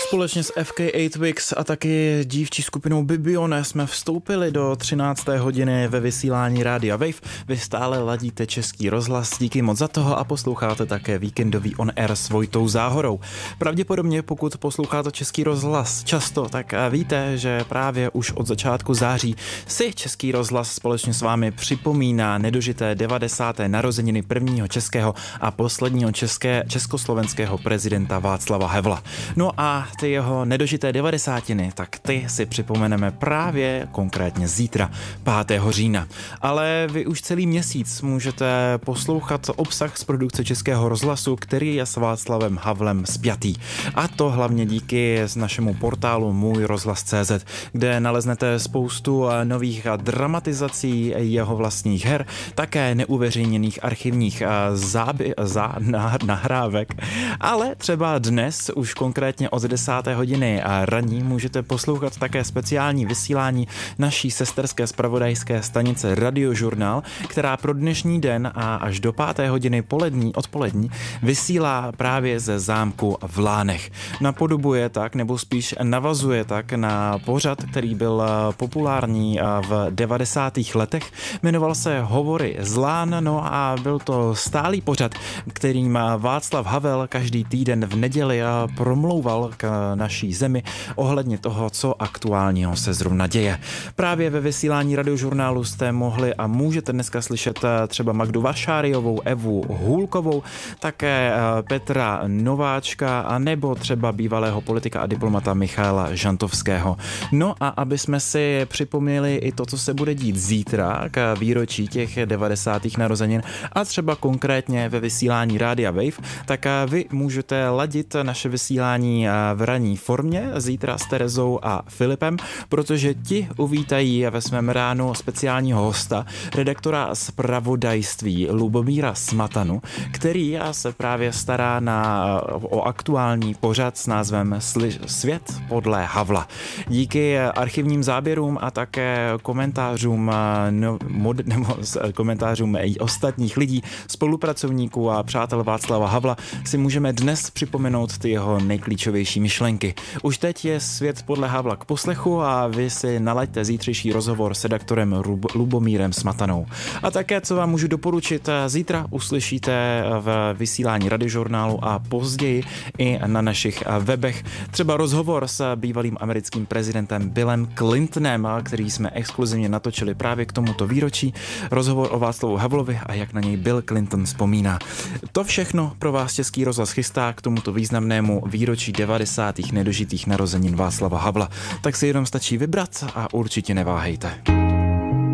Společně s FK8 Twigs a taky dívčí skupinou Bibione jsme vstoupili do 13. hodiny ve vysílání Rádia Wave. Vy stále ladíte Český rozhlas, díky moc za toho a posloucháte také víkendový On Air s Vojtou Záhorou. Pravděpodobně, pokud posloucháte Český rozhlas často, tak víte, že právě už od začátku září si Český rozhlas společně s vámi připomíná nedožité 90. narozeniny prvního českého a posledního československého prezidenta Václava Havla. No a ty jeho nedožité 90, tak ty si připomeneme právě konkrétně zítra, 5. října. Ale vy už celý měsíc můžete poslouchat obsah z produkce Českého rozhlasu, který je s Václavem Havlem spjatý. A to hlavně díky našemu portálu Můj rozhlas.cz, kde naleznete spoustu nových dramatizací jeho vlastních her, také neuveřejněných archivních nahrávek, ale třeba dnes už konkrétně od 10. hodiny a ranní můžete poslouchat také speciální vysílání naší sesterské zpravodajské stanice Radiožurnál, která pro dnešní den a až do 5. hodiny odpolední vysílá právě ze zámku v Lánech. Napodobuje tak, nebo spíš navazuje tak na pořad, který byl populární v 90. letech. Jmenoval se Hovory z Lán, no a byl to stálý pořad, kterým Václav Havel každý týden v neděli promlouval k naší zemi ohledně toho, co aktuálního se zrovna děje. Právě ve vysílání Radiožurnálu jste mohli a můžete dneska slyšet třeba Magdu Vašáriovou, Evu Hůlkovou, také Petra Nováčka a nebo třeba bývalého politika a diplomata Michaela Žantovského. No a aby jsme si připomněli i to, co se bude dít zítra k výročí těch 90. narozenin a třeba konkrétně ve vysílání Rádia Wave, tak vy můžete ladit naše vysílání v ranní formě zítra s Terezou a Filipem, protože ti uvítají ve svém ránu speciálního hosta, redaktora zpravodajství Lubomíra Smatanu, který se právě stará o aktuální pořad s názvem Svět podle Havla. Díky archivním záběrům a také komentářům i ostatních lidí, spolupracovníků a přátel Václava Havla si můžeme dnes připomenout ty jeho nejklíčovější myšlenky. Už teď je Svět podle Havla k poslechu a vy si nalaďte zítřejší rozhovor s redaktorem Lubomírem Smatanou. A také, co vám můžu doporučit, zítra uslyšíte v vysílání Radiožurnálu a později i na našich webech třeba rozhovor s bývalým americkým prezidentem Billem Clintonem, který jsme exkluzivně natočili právě k tomuto výročí. Rozhovor o Václavu Havlovi a jak na něj Bill Clinton vzpomíná. To všechno pro vás Český rozhlas chystá k tomuto významnému výročí 90. nedožitých narozenin Václava Havla. Tak si jenom stačí vybrat a určitě neváhejte.